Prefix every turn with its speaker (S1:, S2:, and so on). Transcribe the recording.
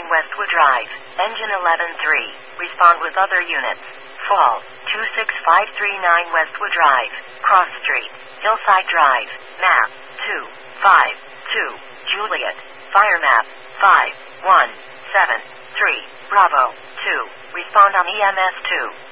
S1: Westwood Drive. Engine 11-3. Respond with other units. Fall 26539 Westwood Drive. Cross Street. Hillside Drive. Map 252. Juliet. Fire map 5173. Bravo 2. Respond on EMS 2.